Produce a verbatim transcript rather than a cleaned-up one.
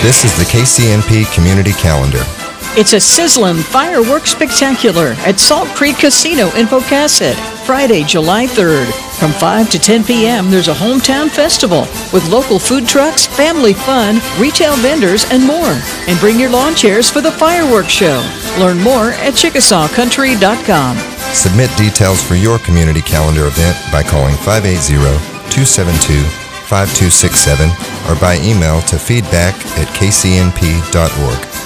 This is the K C N P Community Calendar. It's a sizzling fireworks spectacular at Salt Creek Casino in Pocasset, Friday, July third. From five to ten p.m., there's a hometown festival with local food trucks, family fun, retail vendors, and more. And bring your lawn chairs for the fireworks show. Learn more at chickasaw country dot com. Submit details for your community calendar event by calling five eight zero, two seven two, five two six seven or by email to feedback at k c n p dot org.